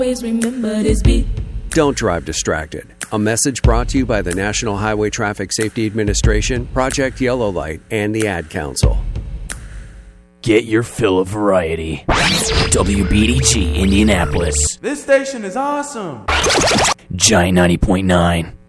Always remember this beat. Don't drive distracted. A message brought to you by the National Highway Traffic Safety Administration, Project Yellow Light, and the Ad Council. Get your fill of variety. WBDG Indianapolis. This station is awesome. Giant 90.9.